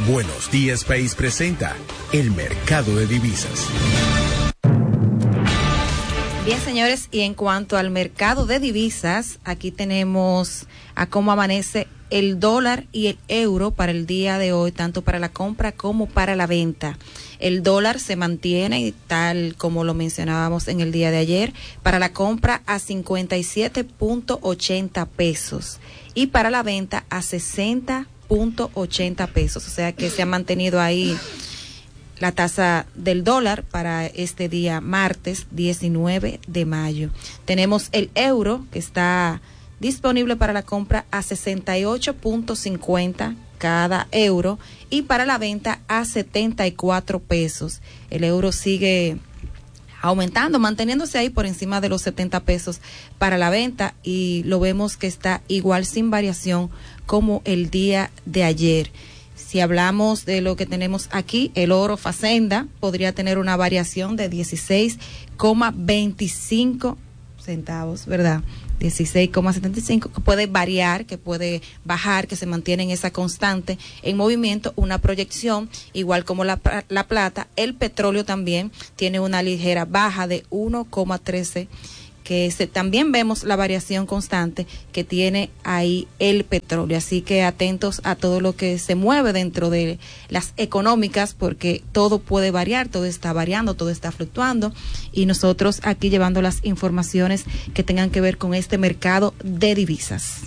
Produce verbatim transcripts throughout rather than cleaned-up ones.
Buenos Días País presenta el mercado de divisas. Bien, señores, y en cuanto al mercado de divisas, aquí tenemos a cómo amanece el dólar y el euro para el día de hoy, tanto para la compra como para la venta. El dólar se mantiene tal como lo mencionábamos en el día de ayer, para la compra a cincuenta y siete punto ochenta pesos y para la venta a sesenta punto ochenta pesos, o sea que se ha mantenido ahí la tasa del dólar para este día martes diecinueve de mayo. Tenemos el euro que está disponible para la compra a sesenta y ocho punto cincuenta cada euro y para la venta a setenta y cuatro pesos. El euro sigue aumentando, manteniéndose ahí por encima de los setenta pesos para la venta y lo vemos que está igual sin variación como el día de ayer. Si hablamos de lo que tenemos aquí, el oro Facenda podría tener una variación de dieciséis coma veinticinco centavos, ¿verdad? dieciséis coma setenta y cinco, que puede variar, que puede bajar, que se mantiene en esa constante en movimiento, una proyección, igual como la, la plata. El petróleo también tiene una ligera baja de uno coma trece, que se, también vemos la variación constante que tiene ahí el petróleo. Así que atentos a todo lo que se mueve dentro de las económicas, porque todo puede variar, todo está variando, todo está fluctuando, y nosotros aquí llevando las informaciones que tengan que ver con este mercado de divisas.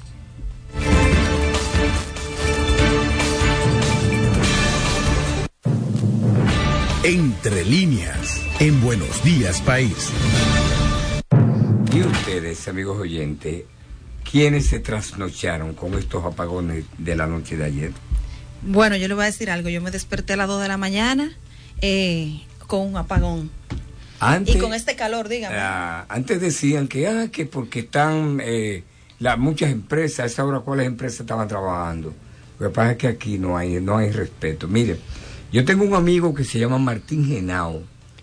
Entre líneas, en Buenos Días País. Y ustedes, amigos oyentes, ¿quiénes se trasnocharon con estos apagones de la noche de ayer? Bueno, yo le voy a decir algo. Yo me desperté a las dos de la mañana eh, con un apagón. Antes, y con este calor, dígame. Ah, antes decían que, ah, que porque están eh, la, muchas empresas, a esa hora cuáles empresas estaban trabajando. Lo que pasa es que aquí no hay, no hay respeto. Mire, yo tengo un amigo que se llama Martín Genao,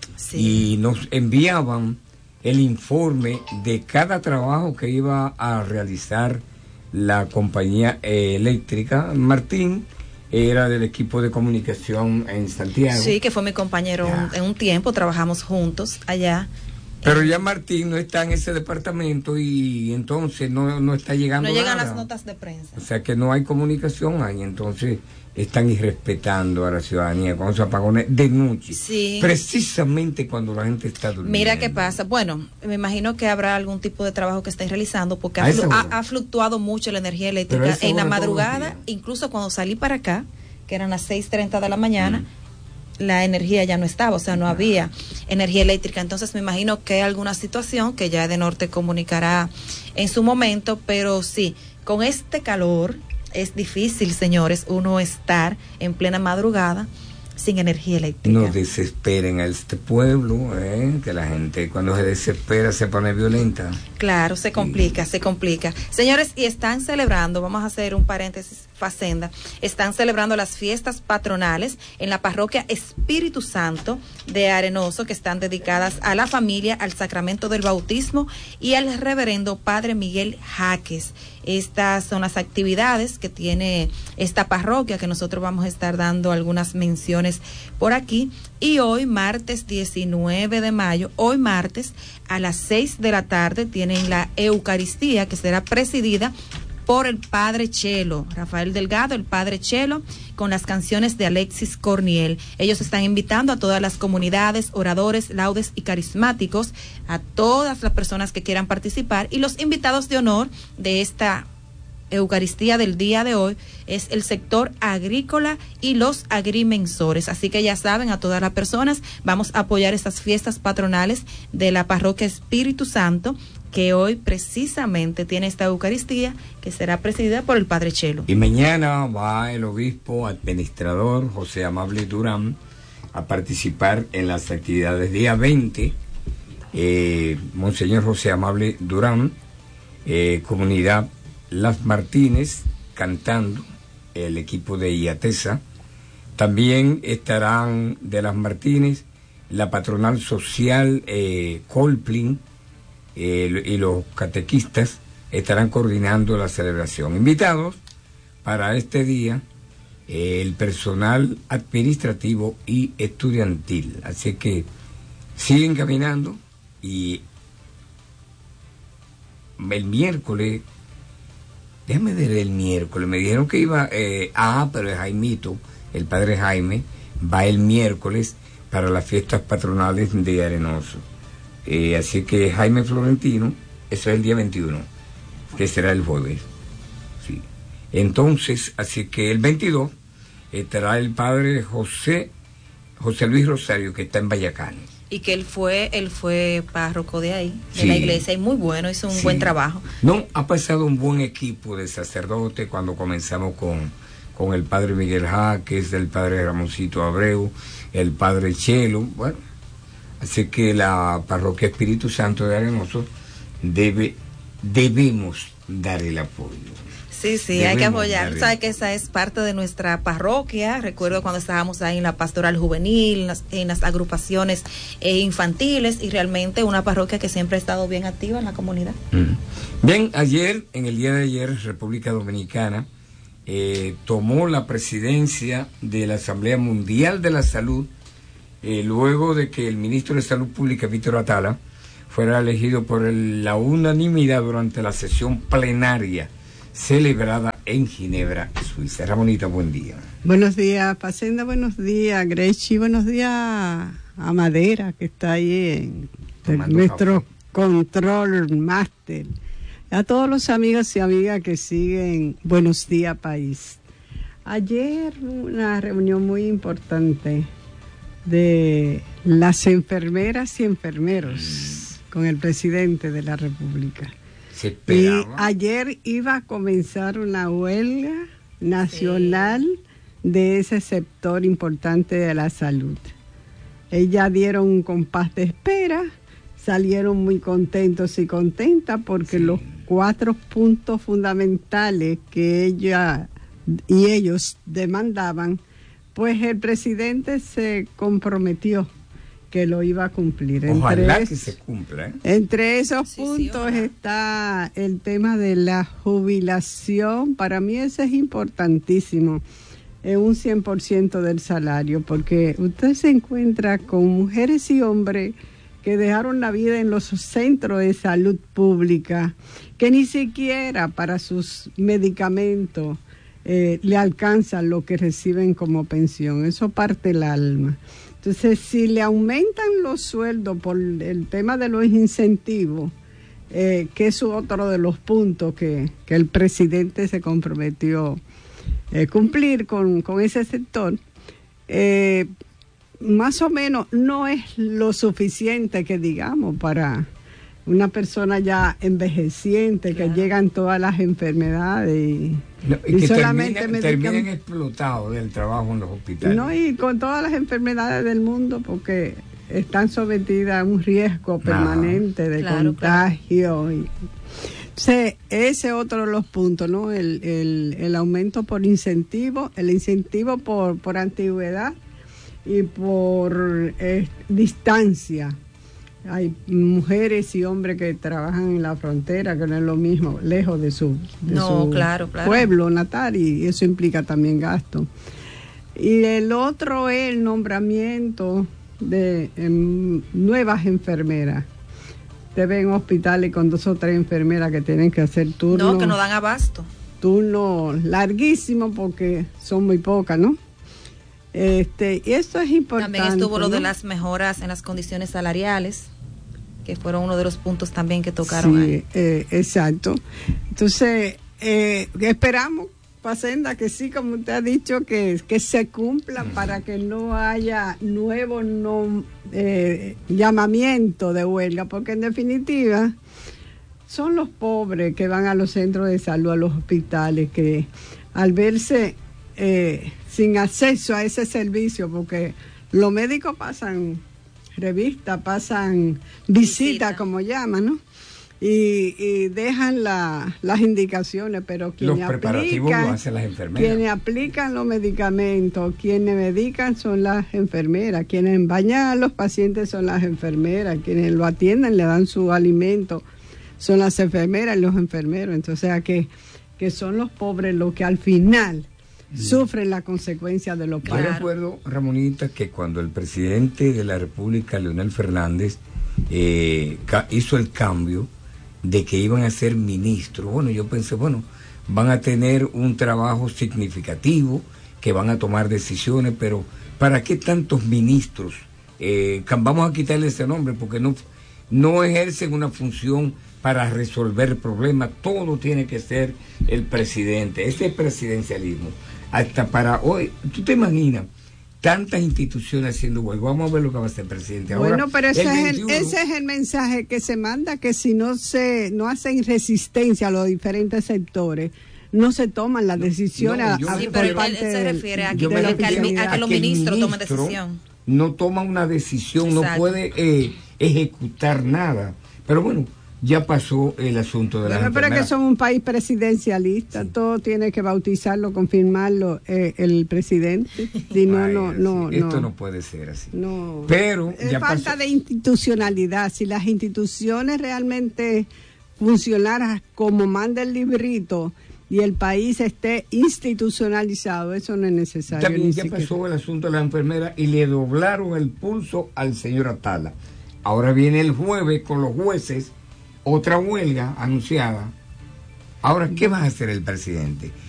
sí, y nos enviaban el informe de cada trabajo que iba a realizar la compañía eh, eléctrica. Martín era del equipo de comunicación en Santiago. Sí, que fue mi compañero un, en un tiempo, trabajamos juntos allá. Pero ya Martín no está en ese departamento y entonces no, no está llegando No llegan nada. las notas de prensa. O sea que no hay comunicación ahí, entonces están irrespetando a la ciudadanía con esos apagones de noche. Sí. Precisamente cuando la gente está durmiendo. Mira qué pasa. Bueno, me imagino que habrá algún tipo de trabajo que estén realizando porque ha, flu ha, ha fluctuado mucho la energía eléctrica en la madrugada, incluso cuando salí para acá, que eran las seis treinta de la mañana. Mm. La energía ya no estaba, o sea, no había energía eléctrica. Entonces me imagino que hay alguna situación que ya Edenorte comunicará en su momento, pero sí, con este calor es difícil, señores, uno estar en plena madrugada sin energía eléctrica. No desesperen a este pueblo, ¿eh? Que la gente cuando se desespera se pone violenta. Claro, se complica, sí. se complica. Señores, y están celebrando, vamos a hacer un paréntesis, Facenda, están celebrando las fiestas patronales en la parroquia Espíritu Santo de Arenoso, que están dedicadas a la familia, al sacramento del bautismo y al reverendo Padre Miguel Jaques. Estas son las actividades que tiene esta parroquia, que nosotros vamos a estar dando algunas menciones por aquí. Y hoy, martes diecinueve de mayo, hoy martes, a las seis de la tarde, tienen la Eucaristía, que será presidida por el Padre Chelo, Rafael Delgado, el Padre Chelo, con las canciones de Alexis Corniel. Ellos están invitando a todas las comunidades, oradores, laudes y carismáticos, a todas las personas que quieran participar, y los invitados de honor de esta Eucaristía del día de hoy es el sector agrícola y los agrimensores. Así que ya saben, a todas las personas, vamos a apoyar estas fiestas patronales de la parroquia Espíritu Santo, que hoy precisamente tiene esta Eucaristía que será presidida por el Padre Chelo. Y mañana va el obispo administrador José Amable Durán a participar en las actividades día veinte. Eh, Monseñor José Amable Durán, eh, comunidad Las Martínez, cantando, el equipo de IATESA. También estarán de Las Martínez la patronal social eh, Colplin, Eh, y los catequistas estarán coordinando la celebración. Invitados para este día eh, el personal administrativo y estudiantil. Así que siguen caminando y el miércoles, déjame ver el miércoles, me dijeron que iba, eh, ah, pero el Jaimito, el padre Jaime, va el miércoles para las fiestas patronales de Arenoso. Eh, así que Jaime Florentino, eso es el día veintiuno, que será el jueves. Sí. Entonces, así que el veintidós estará el padre José, José Luis Rosario, que está en Vallacanes. Y que él fue, él fue párroco de ahí, de Sí. la iglesia, y muy bueno, hizo un Sí. buen trabajo. No, ha pasado un buen equipo de sacerdotes cuando comenzamos con, con el padre Miguel Jaques, el padre Ramoncito Abreu, el padre Chelo, bueno, así que la parroquia Espíritu Santo de Arenoso debe, debemos dar el apoyo. Sí, sí, Debemos hay que apoyar. darle. Sabes que esa es parte de nuestra parroquia. Recuerdo cuando estábamos ahí en la pastoral juvenil, en las, en las agrupaciones eh, infantiles, y realmente una parroquia que siempre ha estado bien activa en la comunidad. Mm. Bien, ayer, en el día de ayer, República Dominicana eh, tomó la presidencia de la Asamblea Mundial de la Salud, eh, luego de que el ministro de Salud Pública, Víctor Atala, fuera elegido por el- la unanimidad durante la sesión plenaria celebrada en Ginebra, Suiza. Ramonita, buen día. Buenos días, Pacenda, buenos días, Grechi, buenos días a Madera, que está ahí en Tomando nuestro café. control máster. A todos los amigos y amigas que siguen Buenos Días País. Ayer una reunión muy importante de las enfermeras y enfermeros mm. con el presidente de la República. Se Y esperaba. ayer iba a comenzar una huelga nacional sí. de ese sector importante de la salud. Ellas dieron un compás de espera, salieron muy contentos y contentas porque sí. los cuatro puntos fundamentales que ella y ellos demandaban, pues el presidente se comprometió que lo iba a cumplir. Ojalá entre que es, se cumpla. ¿eh? Entre esos sí, puntos sí, está el tema de la jubilación. Para mí eso es importantísimo, en un cien por ciento del salario, porque usted se encuentra con mujeres y hombres que dejaron la vida en los centros de salud pública, que ni siquiera para sus medicamentos eh, le alcanzan lo que reciben como pensión. Eso parte el alma. Entonces, si le aumentan los sueldos por el tema de los incentivos, eh, que es otro de los puntos que, que el presidente se comprometió eh, cumplir con, con ese sector, eh, más o menos no es lo suficiente que digamos para una persona ya envejeciente, claro. que llegan todas las enfermedades y, no, y, y que solamente termina, medican... terminen explotados del trabajo en los hospitales. No, y con todas las enfermedades del mundo, porque están sometidas a un riesgo permanente ah, de claro, contagio. Claro. Y, entonces, ese es otro de los puntos, ¿no? El, el, el aumento por incentivo, el incentivo por, por antigüedad y por eh, distancia. Hay mujeres y hombres que trabajan en la frontera, que no es lo mismo, lejos de su, de no, su claro, claro. pueblo natal, y eso implica también gasto. Y el otro es el nombramiento de eh, nuevas enfermeras. Te ven hospitales con dos o tres enfermeras que tienen que hacer turnos. No, que no dan abasto. Turnos larguísimos porque son muy pocas, ¿no? Este, y esto es importante. También estuvo lo ¿no? de las mejoras en las condiciones salariales, que fueron uno de los puntos también que tocaron sí, ahí. Eh, exacto. Entonces, eh, esperamos, Pacenda, que sí, como usted ha dicho, que, que se cumpla para que no haya nuevo no, eh, llamamiento de huelga, porque en definitiva son los pobres que van a los centros de salud, a los hospitales, que al verse eh, sin acceso a ese servicio, porque los médicos pasan revistas, pasan visitas, Visita. como llaman, ¿no? Y, y dejan la, las indicaciones, pero quienes los preparativos aplican, lo hacen las enfermeras. Quienes aplican los medicamentos, quienes medican son las enfermeras, quienes bañan a los pacientes son las enfermeras, quienes lo atienden, le dan su alimento, son las enfermeras y los enfermeros. Entonces, o sea, que, que son los pobres los que al final sufren las consecuencias de lo que Yo recuerdo, Ramonita, que cuando el presidente de la República, Leonel Fernández, eh, hizo el cambio de que iban a ser ministros, bueno, yo pensé, bueno, van a tener un trabajo significativo, que van a tomar decisiones, pero ¿para qué tantos ministros? Eh, vamos a quitarle ese nombre porque no, no ejercen una función para resolver problemas, todo tiene que ser el presidente, ese presidencialismo. Hasta para hoy, ¿tú te imaginas? Tantas instituciones haciendo huelga. Vamos a ver lo que va a hacer el presidente ahora. Bueno, pero ese, el es el, veintiuno, ese es el mensaje que se manda, que si no se no hacen resistencia a los diferentes sectores, no se toman las decisiones. No, yo a, sí, por pero él, parte él se del- refiere a, yo que, me a que al- refiero a que los que el ministros tomen ministro decisión. no toma una decisión, Exacto. no puede eh, ejecutar nada. Pero bueno, ya pasó el asunto de la Bueno, pero es que somos un país presidencialista, sí. Todo tiene que bautizarlo, confirmarlo eh, el presidente. Si no, Ay, no, no, sí, esto no. no puede ser así. No. Pero es ya falta pasó. de institucionalidad. Si las instituciones realmente funcionaran como manda el librito y el país esté institucionalizado, eso no es necesario. También ni ya siquiera. pasó el asunto de la enfermera y le doblaron el pulso al señor Atala. Ahora viene el jueves con los jueces, otra huelga anunciada. Ahora, ¿qué va a hacer el presidente?